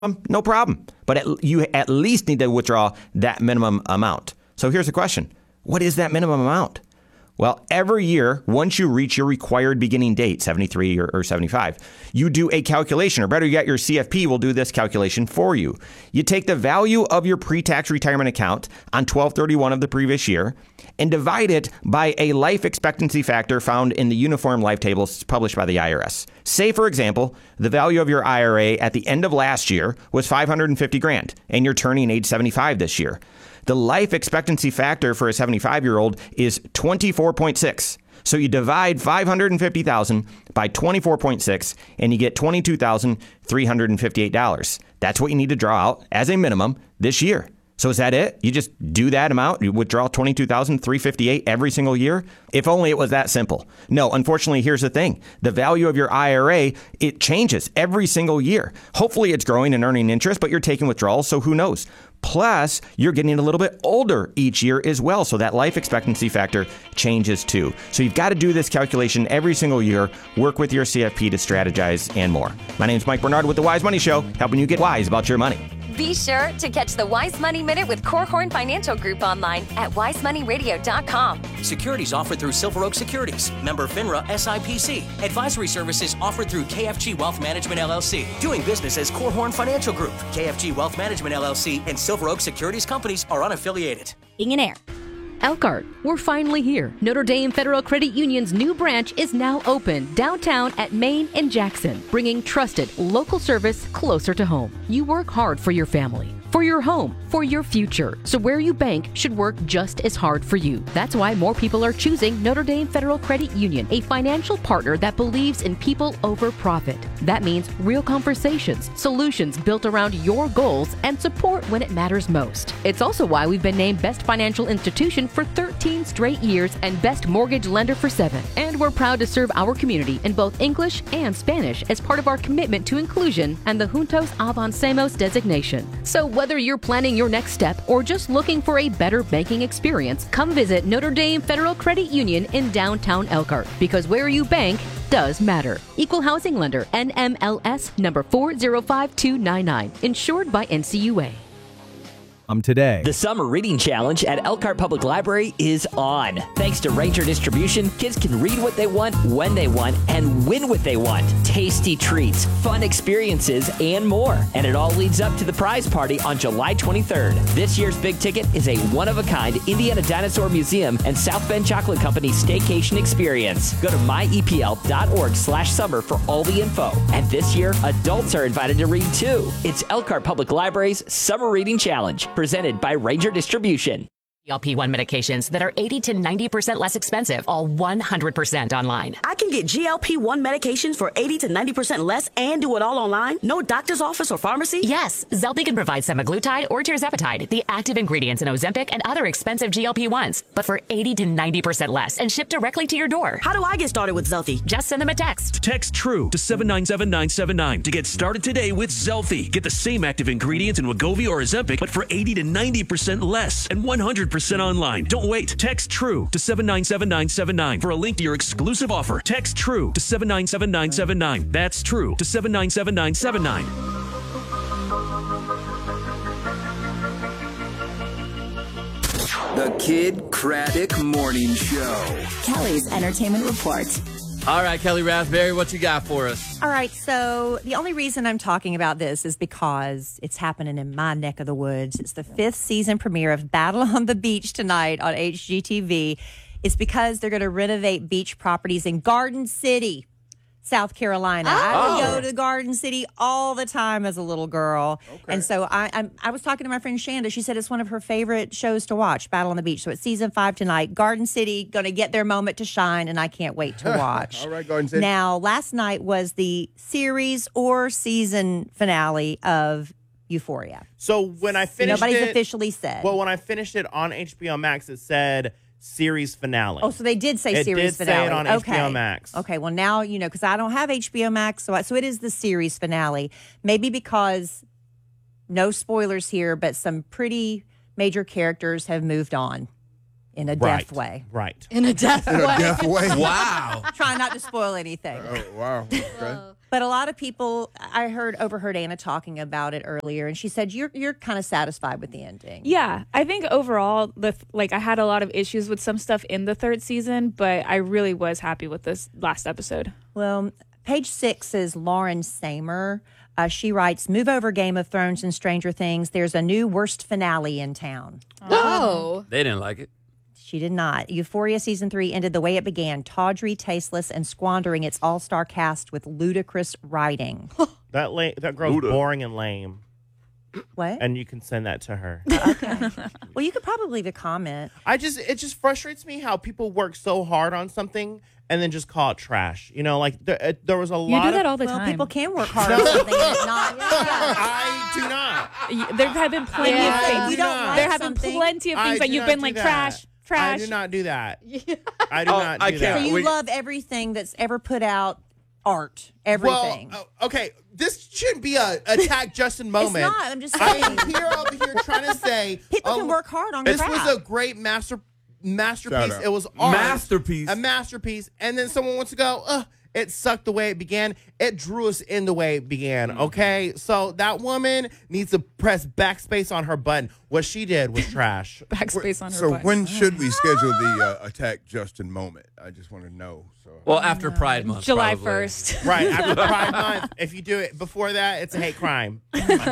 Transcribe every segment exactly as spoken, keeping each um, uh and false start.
Um, no problem. But at, you at least need to withdraw that minimum amount. So here's the question. What is that minimum amount? Well, every year, once you reach your required beginning date, seventy-three or, or seventy-five, you do a calculation, or better yet, your C F P will do this calculation for you. You take the value of your pre-tax retirement account on twelve thirty-one of the previous year and divide it by a life expectancy factor found in the Uniform Life Tables published by the I R S. Say, for example, the value of your I R A at the end of last year was five hundred fifty grand, and you're turning age seventy-five this year. The life expectancy factor for a seventy-five-year-old is twenty-four point six. So you divide five hundred fifty thousand by twenty-four point six, and you get twenty-two thousand three hundred fifty-eight dollars. That's what you need to draw out as a minimum this year. So is that it? You just do that amount? You withdraw twenty-two thousand three hundred fifty-eight dollars every single year? If only it was that simple. No, unfortunately, here's the thing. The value of your I R A, it changes every single year. Hopefully it's growing and earning interest, but you're taking withdrawals, so who knows? Plus, you're getting a little bit older each year as well, so that life expectancy factor changes too. So you've got to do this calculation every single year, work with your C F P to strategize, and more. My name's Mike Bernard with The Wise Money Show, helping you get wise about your money. Be sure to catch the Wise Money Minute with Korhorn Financial Group online at wise money radio dot com. Securities offered through Silver Oak Securities, member FINRA S I P C. Advisory services offered through K F G Wealth Management L L C. Doing business as Korhorn Financial Group. K F G Wealth Management L L C and Silver Oak Securities Companies are unaffiliated. Ing and Air. Elkhart, we're finally here. Notre Dame Federal Credit Union's new branch is now open downtown at Main and Jackson, bringing trusted local service closer to home. You work hard for your family, for your home, for your future. So where you bank should work just as hard for you. That's why more people are choosing Notre Dame Federal Credit Union, a financial partner that believes in people over profit. That means real conversations, solutions built around your goals, and support when it matters most. It's also why we've been named Best Financial Institution for thirteen straight years and Best Mortgage Lender for seven. And we're proud to serve our community in both English and Spanish as part of our commitment to inclusion and the Juntos Avancemos designation. So whether you're planning your next step or just looking for a better banking experience, come visit Notre Dame Federal Credit Union in downtown Elkhart, because where you bank does matter. Equal Housing Lender, N M L S number four zero five two nine nine, insured by N C U A. Today. The Summer Reading Challenge at Elkhart Public Library is on. Thanks to Ranger Distribution, kids can read what they want, when they want, and win what they want. Tasty treats, fun experiences, and more. And it all leads up to the prize party on July twenty-third. This year's big ticket is a one-of-a-kind Indiana Dinosaur Museum and South Bend Chocolate Company staycation experience. Go to my e p l dot org slash summer for all the info. And this year, adults are invited to read too. It's Elkhart Public Library's Summer Reading Challenge, presented by Ranger Distribution. G L P one medications that are eighty to ninety percent less expensive, all one hundred percent online. I can get G L P one medications for eighty to ninety percent less and do it all online? No doctor's office or pharmacy? Yes, Zelty can provide semaglutide or tirzepatide, the active ingredients in Ozempic and other expensive G L P ones, but for eighty to ninety percent less and shipped directly to your door. How do I get started with Zelty? Just send them a text. Text TRUE to seven nine seven nine seven nine to get started today with Zelty. Get the same active ingredients in Wegovy or Ozempic, but for eighty to ninety percent less and one hundred percent online. Don't wait. Text TRUE to seven nine seven nine seven nine for a link to your exclusive offer. Text TRUE to seven nine seven nine seven nine. That's TRUE to seven nine seven nine seven nine. The Kid Craddock Morning Show. Kelly's Entertainment Report. All right, Kelly Raspberry, what you got for us? All right, so the only reason I'm talking about this is because it's happening in my neck of the woods. It's the fifth season premiere of Battle on the Beach tonight on H G T V. It's because they're going to renovate beach properties in Garden City, South Carolina. Oh. I would go to Garden City all the time as a little girl. Okay. And so I I'm, I was talking to my friend Shanda. She said it's one of her favorite shows to watch, Battle on the Beach. So it's season five tonight. Garden City going to get their moment to shine, and I can't wait to watch. All right, Garden City. Now, last night was the series or season finale of Euphoria. So when I finished Nobody's it... officially said. Well, when I finished it on H B O Max, it said... series finale. Oh, so they did say it series did finale. Say it on okay. H B O Max. Okay, well now, you know, because I don't have H B O Max, so I, so it is the series finale. Maybe because, no spoilers here, but some pretty major characters have moved on in a right. death way. Right. In a death in way. a death way. Wow. Trying not to spoil anything. Oh, wow. Okay. But a lot of people, I heard overheard Anna talking about it earlier, and she said you're you're kind of satisfied with the ending. Yeah, I think overall, the like I had a lot of issues with some stuff in the third season, but I really was happy with this last episode. Well, page six is Lauren Samer. Uh, she writes, move over Game of Thrones and Stranger Things. There's a new worst finale in town. Oh. They didn't like it. She did not. Euphoria season three ended the way it began, tawdry, tasteless, and squandering its all-star cast with ludicrous writing. That la- that girl's Luda. boring and lame. What? And you can send that to her. Okay. Well, you could probably leave a comment. I just it just frustrates me how people work so hard on something and then just call it trash. You know, like there, uh, there was a You lot do that of all the Well, time. people can work hard on something and it's not. I do not. Y- There have been plenty Yeah. of I things. do not. There have been something. plenty of I things that do you've not been do like that. trash, trash. I do not do that. I do Oh, not do I that. So can't. you We- love everything that's ever put out, art, everything. Well, uh, okay, this shouldn't be a attack Justin moment. It's not. I'm just I saying. am here over here trying to say People oh, can work hard on This crap. was a great master masterpiece. Shout out. It was art, Masterpiece. a masterpiece. And then someone wants to go, Ugh, it sucked the way it began. It drew us in the way it began. Okay, so that woman needs to press backspace on her button. What she did was trash. Backspace on her So butt. when should we schedule the uh, attack Justin moment? I just want to know. So Well, after Pride Month. July probably. first. Right after Pride Month. If you do it before that, it's a hate crime.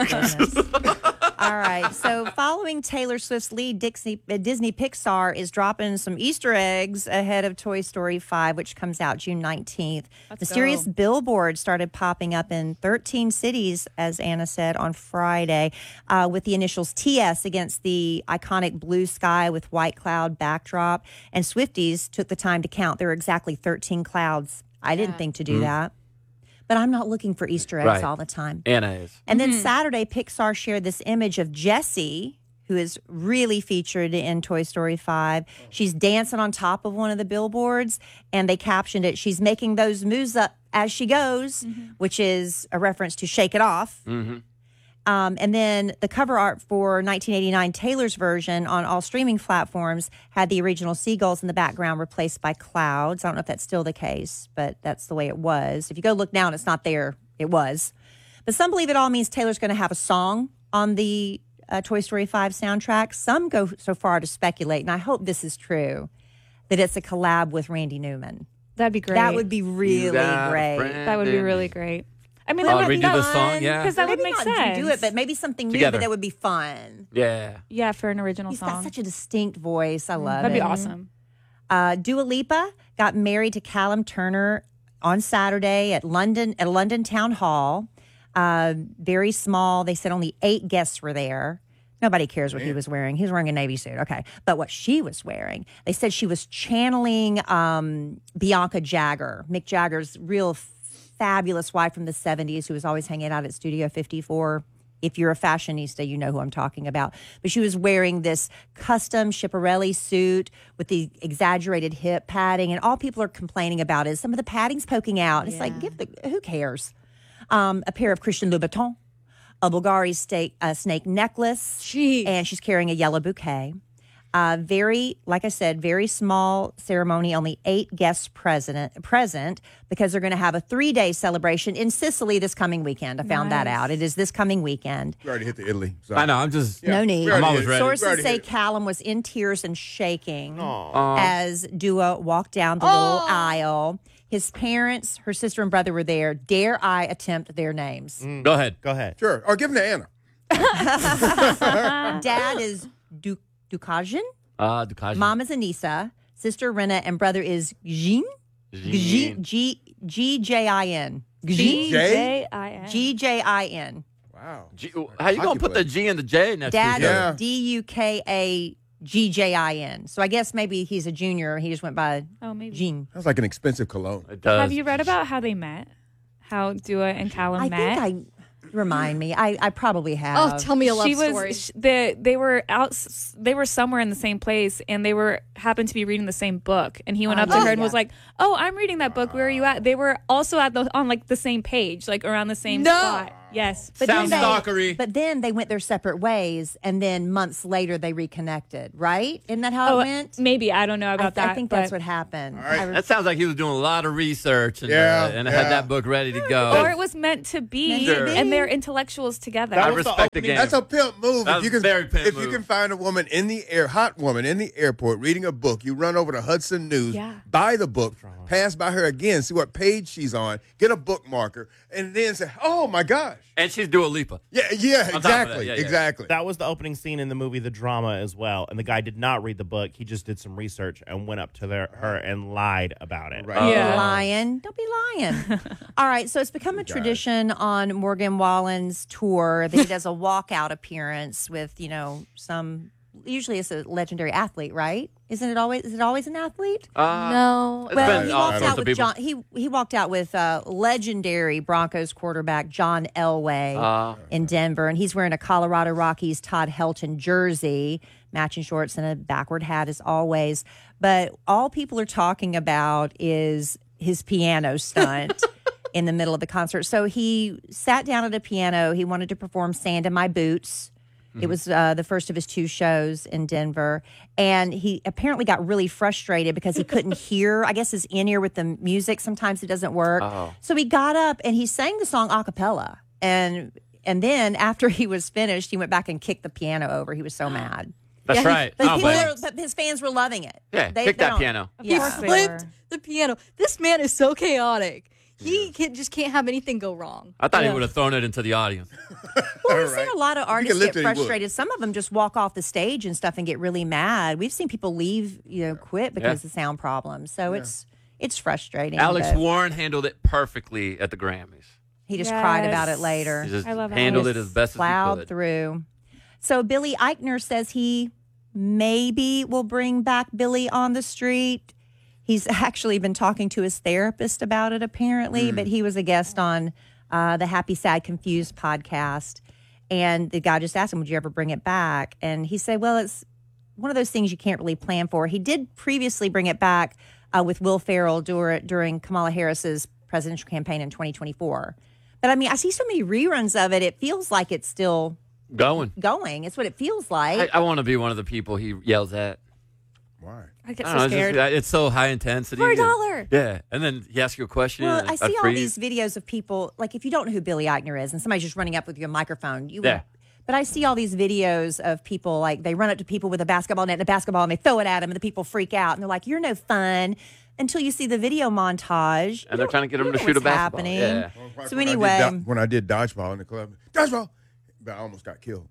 All right. So, following Taylor Swift's lead, Dixie, uh, Disney Pixar is dropping some Easter eggs ahead of Toy Story five, which comes out June nineteenth. Let's Mysterious go. billboards started popping up in thirteen cities, as Anna said, on Friday, uh, with the initials T S against the iconic blue sky with white cloud backdrop. And Swifties took the time to count. There were exactly thirteen clouds. I didn't think to do that. But I'm not looking for Easter eggs Right. all the time. Anna is. And then Saturday, Pixar shared this image of Jessie, who is really featured in Toy Story five. She's dancing on top of one of the billboards, and they captioned it, she's making those moves up as she goes, which is a reference to Shake It Off. Mm-hmm. Um, and then the cover art for nineteen eighty-nine Taylor's version on all streaming platforms had the original seagulls in the background replaced by clouds. I don't know if that's still the case, but that's the way it was. If you go look now and it's not there, it was. But some believe it all means Taylor's going to have a song on the uh, Toy Story five soundtrack. Some go so far to speculate, and I hope this is true, that it's a collab with Randy Newman. That'd be great. That would be really got a great. friend. That would be really great. I mean, Oh, that would redo the song, yeah. because that Maybe would make not sense. do it, but maybe something new, Together. but that would be fun. Yeah. yeah, for an original He's song. got such a distinct voice. I love That'd it. be awesome. Uh, Dua Lipa got married to Callum Turner on Saturday at London at a London town hall. Uh, very small. They said only eight guests were there. Nobody cares what he was wearing. He was wearing a navy suit. Okay. But what she was wearing, they said she was channeling um, Bianca Jagger, Mick Jagger's real fabulous wife from the seventies who was always hanging out at Studio fifty-four. If you're a fashionista, you know who I'm talking about. But she was wearing this custom Schiaparelli suit with the exaggerated hip padding. And all people are complaining about is some of the padding's poking out. And it's like, give the, who cares? Um, a pair of Christian Louboutin, a Bulgari steak, uh, snake necklace, Jeez. and she's carrying a yellow bouquet. Uh, very, like I said, very small ceremony, only eight guests present, present because they're going to have a three-day celebration in Sicily this coming weekend. I found that Nice. out. It is this coming weekend. we already hit the Italy. So. I know. I'm just. No need. we already I'm always hit it. ready. We Sources already say hit it. Callum was in tears and shaking Aw. as Dua walked down the little aisle. His parents, her sister and brother were there. Dare I attempt their names? Go ahead. Go ahead. Sure. Or give them to Anna. Dad is du- Dukajan. Uh, Dukaji. Mom is Anissa. Sister Rena. And brother is Jean. G G G J I N. G J I N. G J I N. Wow. G- how you gonna Hockey put player. the G and the J next Dad to each other? Yeah. is D U K A G J I N. So I guess maybe he's a junior. He just went by Oh, maybe. Jean. That's like an expensive cologne. It does. Have you read about how they met? How Dua and Callum I met? think I remind me. I, I probably have. Oh, tell me a love she was story. sh- they they were out s- they were somewhere in the same place and they were happened to be reading the same book and he went Oh, up to yeah. her and Yeah. was like, "Oh, I'm reading that book. Where are you at?" They were also at the on like the same page, like around the same No. spot. Yes. But Sounds then they, stalkery. But then they went their separate ways, and then months later they reconnected. Right? Isn't that how Oh, it went? maybe. I don't know about I, th- that. I think but- that's what happened. I re- That sounds like he was doing a lot of research and, Yeah, uh, and yeah. had that book ready to go. Or it was meant to be, Sure. and they're intellectuals together. That I was the respect the opening- game. That's a pimp move. That If you was can, very pimp if move. you can find a woman in the air, hot woman in the airport reading a book, you run over to Hudson News, Yeah. buy the book, pass by her again, see what page she's on, get a bookmarker, and then say, "Oh my gosh!" And she's Dua Lipa. Yeah, yeah, top of exactly, that, yeah, yeah. exactly. That was the opening scene in the movie The Drama as well. And the guy did not read the book. He just did some research and went up to their, her and lied about it. Right. Yeah. Lying. Don't be lying. All right. So it's become a tradition on Morgan Wallen's tour that he does a walkout appearance with, you know, some. Usually it's a legendary athlete, right? Isn't it always? Is it always an athlete? Uh, No. it's Well, been he all walked sorts out of with people. John. He he walked out with uh, legendary Broncos quarterback John Elway Uh, in Denver, and he's wearing a Colorado Rockies Todd Helton jersey, matching shorts and a backward hat as always. But all people are talking about is his piano stunt in the middle of the concert. So he sat down at a piano. He wanted to perform "Sand in My Boots." It was uh, the first of his two shows in Denver. And he apparently got really frustrated because he couldn't hear, I guess his in-ear with the music, sometimes it doesn't work. Oh. So he got up and he sang the song a cappella. And and then after he was finished, he went back and kicked the piano over. He was so mad. That's Yeah, he- right. But, I don't people blame are- him. but his fans were loving it. Yeah, They- kick they that don't- piano. Yeah, He they flipped were. the piano. This man is so chaotic. He can, just can't have anything go wrong. I thought he would have thrown it into the audience. Well, we've seen a lot of artists lift get it, he would. frustrated. Some of them just walk off the stage and stuff and get really mad. We've seen people leave, you know, quit because Yeah. of sound problems. So it's it's frustrating. Alex but Warren handled it perfectly at the Grammys. he just cried about it Yes. later. He just I love handled Alex. it as best as he Plowed could. through. So Billy Eichner says he maybe will bring back Billy on the Street. He's actually been talking to his therapist about it, apparently, but he was a guest on uh, the Happy, Sad, Confused podcast. And the guy just asked him, would you ever bring it back? And he said, well, it's one of those things you can't really plan for. He did previously bring it back uh, with Will Ferrell dur- during Kamala Harris's presidential campaign in twenty twenty-four. But I mean, I see so many reruns of it, it feels like it's still Going. going. It's what it feels like. I, I want to be one of the people he yells at. Why? I get I so don't know, scared. It's, just, it's so high intensity. For a and- dollar. Yeah. And then he asks you a question. Well, and I see all freeze. these videos of people, like if you don't know who Billy Eichner is and somebody's just running up with your microphone, you Yeah. But I see all these videos of people, like they run up to people with a basketball net and a basketball and they throw it at them and the people freak out and they're like, you're no fun until you see the video montage. And they're trying to get him You to know shoot a what's basketball. happening. Yeah. So When I did anyway, do- when I did dodgeball in the club, dodgeball, but I almost got killed.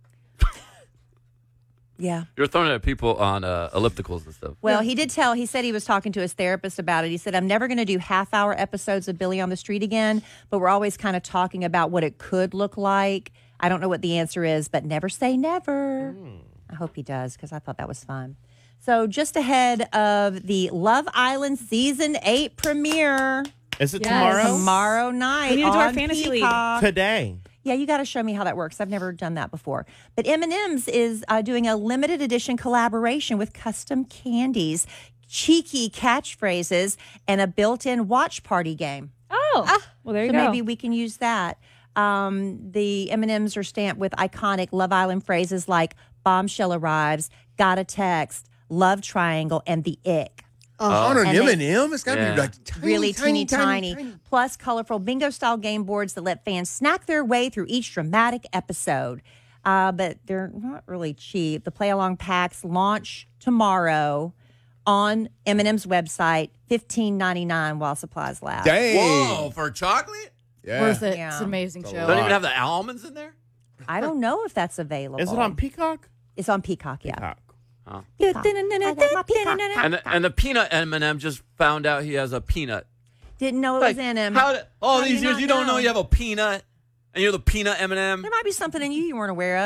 yeah. You're throwing it at people on uh, ellipticals and stuff. Well, he did tell, he said he was talking to his therapist about it. He said, I'm never going to do half hour episodes of Billy on the Street again, but we're always kind of talking about what it could look like. I don't know what the answer is, but never say never. Mm. I hope he does because I thought that was fun. So just ahead of the Love Island Season eight premiere. Is it Yes. tomorrow? Tomorrow night We need to do our on fantasy league. Peacock. Today. Yeah, you got to show me how that works. I've never done that before. But M and M's is uh, doing a limited edition collaboration with custom candies, cheeky catchphrases, and a built-in watch party game. Oh, well, there you so go. maybe we can use that. Um, the M and M's are stamped with iconic Love Island phrases like "bombshell arrives," "got a text," "love triangle," and the ick. On an And M they- and M, it's got to Yeah. be like tiny, really tiny, teeny tiny, tiny, plus colorful bingo style game boards that let fans snack their way through each dramatic episode. Uh, but they're not really cheap. The play along packs launch tomorrow on M and M's website, fifteen ninety-nine while supplies last. Dang. Whoa, for chocolate? Yeah. Worth it. Yeah. It's an amazing It's a show. lot. Don't even have the almonds in there? I don't know if that's available. Is it on Peacock? It's on Peacock, yeah. Peacock. Huh. Peacock. I got my Peacock. And the, and the peanut M and M just found out he has a peanut. Didn't know it Like, was in him. How did, all How do these you years not you don't know know? you have a peanut and you're the peanut M and M? There might be something in you you weren't aware of.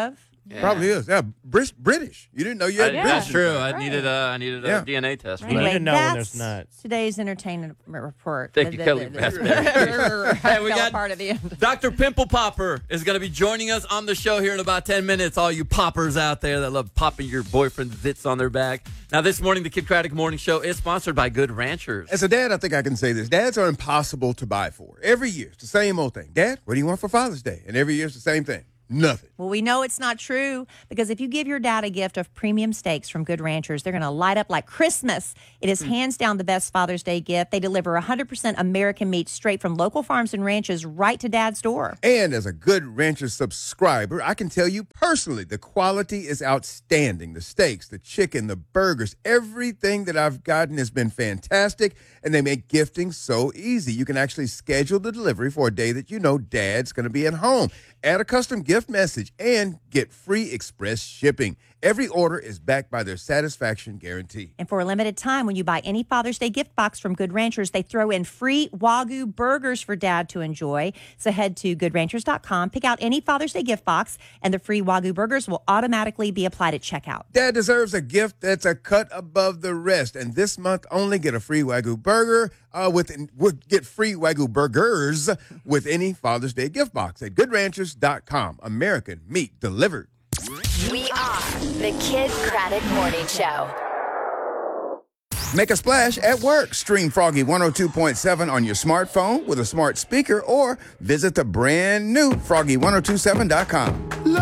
Yeah. Probably is. Yeah, Brit- British. You didn't know you had I, British. That's true. I Right. needed a, I needed a Yeah. D N A test. for Anyway, that. You know when that's there's nuts. today's entertainment report. Thank you, The- Kelly the- the- Raspberry. I Hey, we fell got apart at the end. Doctor Pimple Popper is going to be joining us on the show here in about ten minutes. All you poppers out there that love popping your boyfriend's zits on their back. Now, this morning, the Kid Craddock Morning Show is sponsored by Good Ranchers. As a dad, I think I can say this. Dads are impossible to buy for. Every year, it's the same old thing. Dad, what do you want for Father's Day? And every year, it's the same thing. Nothing. Well, we know it's not true because if you give your dad a gift of premium steaks from Good Ranchers, they're going to light up like Christmas. It is hands down the best Father's Day gift. They deliver one hundred percent American meat straight from local farms and ranches right to Dad's door. And as a Good Rancher subscriber, I can tell you personally, the quality is outstanding. The steaks, the chicken, the burgers, everything that I've gotten has been fantastic. And they make gifting so easy. You can actually schedule the delivery for a day that you know Dad's going to be at home. Add a custom gift message and get free express shipping. Every order is backed by their satisfaction guarantee. And for a limited time, when you buy any Father's Day gift box from Good Ranchers, they throw in free Wagyu burgers for Dad to enjoy. So head to good ranchers dot com, pick out any Father's Day gift box, and the free Wagyu burgers will automatically be applied at checkout. Dad deserves a gift that's a cut above the rest. And this month, only get a free Wagyu burger uh, with, with get free Wagyu burgers with any Father's Day gift box at good ranchers dot com. American meat delivered. We are the Kid Craddock Morning Show. Make a splash at work. Stream Froggy one oh two point seven on your smartphone with a smart speaker or visit the brand new froggy ten twenty-seven dot com.